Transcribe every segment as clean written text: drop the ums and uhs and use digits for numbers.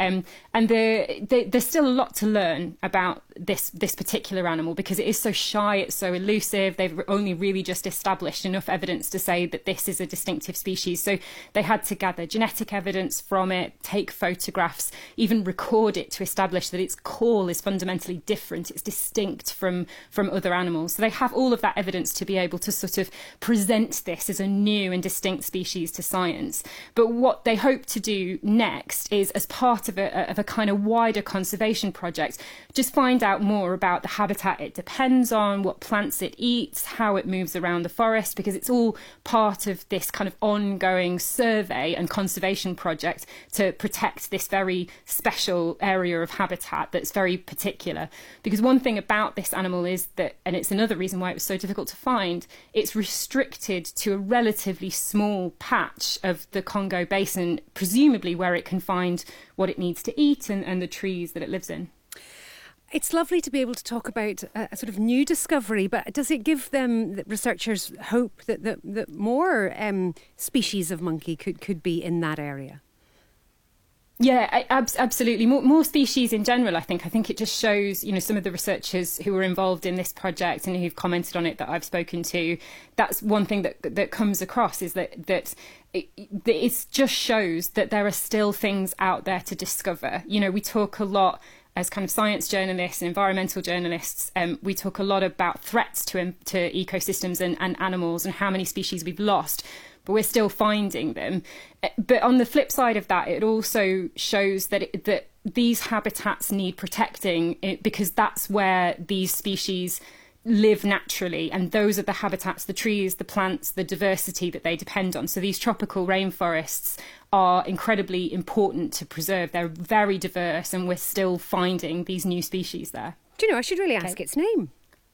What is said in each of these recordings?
And there's still a lot to learn about this particular animal because it is so shy, it's so elusive. They've only really just established enough evidence to say that this is a distinctive species. So they had to gather genetic evidence from it, take photographs, even record it to establish that its call is fundamentally different. It's distinct from other animals. So they have all of that evidence to be able to sort of present this as a new and distinct species to science. But what they hope to do next is, as part of a kind of wider conservation project, just find out more about the habitat it depends on, what plants it eats, how it moves around the forest, because it's all part of this kind of ongoing survey and conservation project to protect this very special area of habitat that's very particular. Because one thing about this animal is that, and it's another reason why it was so difficult to find, it's restricted to a relatively small patch of the Congo Basin, presumably where it can find what it needs to eat and the trees that it lives in. It's lovely to be able to talk about a sort of new discovery, but does it give them, the researchers, hope that more species of monkey could be in that area? Yeah, absolutely. More species in general, I think. I think it just shows, some of the researchers who were involved in this project and who've commented on it that I've spoken to, that's one thing that comes across, is that it just shows that there are still things out there to discover. We talk a lot as kind of science journalists and environmental journalists, we talk a lot about threats to ecosystems and animals and how many species we've lost, but we're still finding them. But on the flip side of that, it also shows that these habitats need protecting, because that's where these species live naturally, and those are the habitats, the trees, the plants, the diversity that they depend on. So these tropical rainforests are incredibly important to preserve. They're very diverse, and we're still finding these new species there. Do you know, I should really ask its name.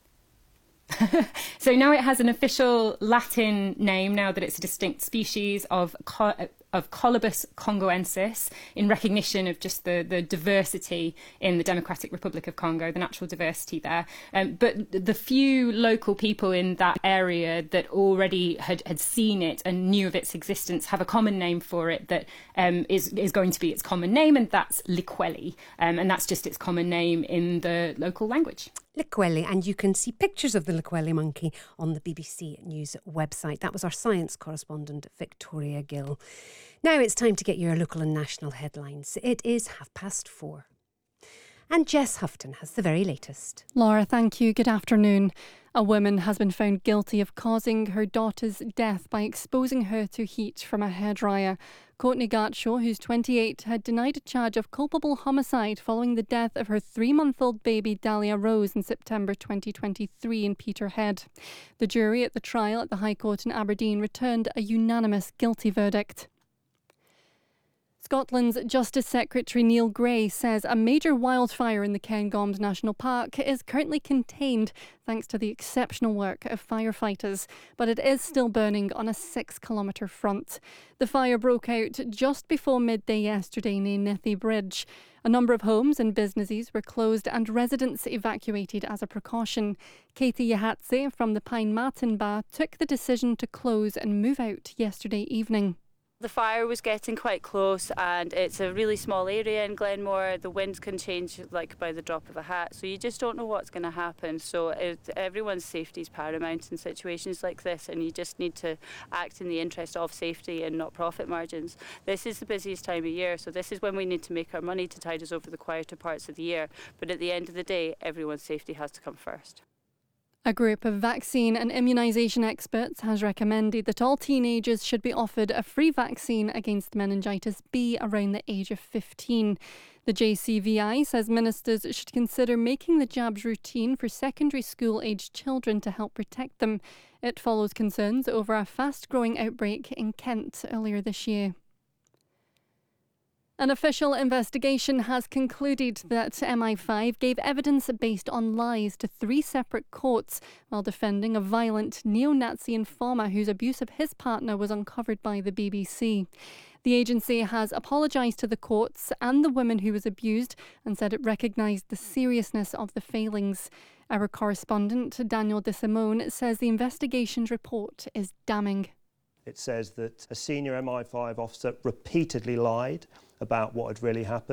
So now it has an official Latin name, now that it's a distinct species of Colobus congoensis, in recognition of just the diversity in the Democratic Republic of Congo, the natural diversity there. But the few local people in that area that already had seen it and knew of its existence have a common name for it that is going to be its common name, and that's Likweli. And that's just its common name in the local language. Likweli, and you can see pictures of the Likweli monkey on the BBC News website. That was our science correspondent, Victoria Gill. Now it's time to get your local and national headlines. It is 4:30. And Jess Houghton has the very latest. Laura, thank you. Good afternoon. A woman has been found guilty of causing her daughter's death by exposing her to heat from a hairdryer. Courtney Gatshaw, who's 28, had denied a charge of culpable homicide following the death of her 3-month-old baby Dahlia Rose in September 2023 in Peterhead. The jury at the trial at the High Court in Aberdeen returned a unanimous guilty verdict. Scotland's Justice Secretary Neil Gray says a major wildfire in the Cairngorms National Park is currently contained thanks to the exceptional work of firefighters, but it is still burning on a 6-kilometre front. The fire broke out just before midday yesterday near Nethy Bridge. A number of homes and businesses were closed and residents evacuated as a precaution. Katie Yahatse from the Pine Martin Bar took the decision to close and move out yesterday evening. The fire was getting quite close, and it's a really small area in Glenmore. The winds can change like by the drop of a hat, so you just don't know what's going to happen. So everyone's safety is paramount in situations like this, and you just need to act in the interest of safety and not profit margins. This is the busiest time of year, so this is when we need to make our money to tide us over the quieter parts of the year. But at the end of the day, everyone's safety has to come first. A group of vaccine and immunisation experts has recommended that all teenagers should be offered a free vaccine against meningitis B around the age of 15. The JCVI says ministers should consider making the jabs routine for secondary school-aged children to help protect them. It follows concerns over a fast-growing outbreak in Kent earlier this year. An official investigation has concluded that MI5 gave evidence based on lies to 3 separate courts while defending a violent neo-Nazi informer whose abuse of his partner was uncovered by the BBC. The agency has apologised to the courts and the woman who was abused and said it recognised the seriousness of the failings. Our correspondent, Daniel De Simone, says the investigation's report is damning. It says that a senior MI5 officer repeatedly lied about what had really happened.